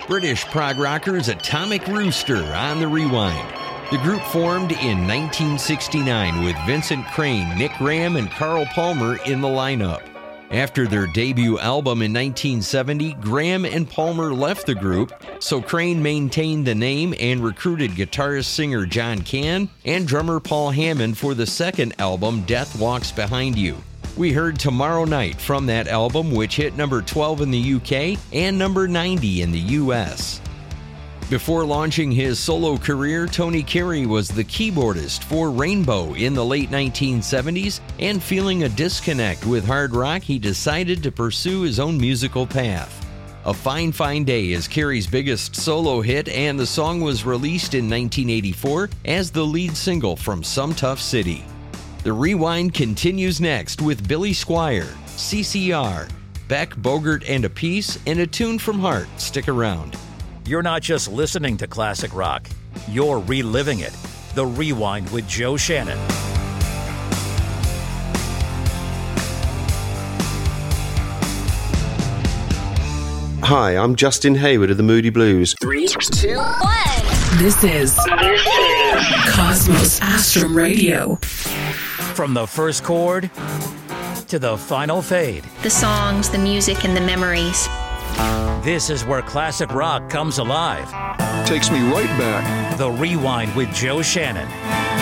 British prog rockers Atomic Rooster on the Rewind. The group formed in 1969 with Vincent Crane, Nick Graham, and Carl Palmer in the lineup. After their debut album in 1970, Graham and Palmer left the group, so Crane maintained the name and recruited guitarist-singer John Cann and drummer Paul Hammond for the second album, Death Walks Behind You. We heard Tomorrow Night from that album, which hit number 12 in the UK and number 90 in the US. Before launching his solo career, Tony Carey was the keyboardist for Rainbow in the late 1970s, and feeling a disconnect with hard rock, he decided to pursue his own musical path. A Fine Fine Day is Carey's biggest solo hit, and the song was released in 1984 as the lead single from Some Tough City. The Rewind continues next with Billy Squier, CCR, Beck, Bogert and a Piece, and a tune from Heart. Stick around. You're not just listening to classic rock, you're reliving it. The Rewind with Joe Shannon. Hi, I'm Justin Hayward of the Moody Blues. 3, 2, 1. This is Cosmos Astrum Radio. From the first chord to the final fade. The songs, the music, and the memories. This is where classic rock comes alive. Takes me right back. The Rewind with Joe Shannon.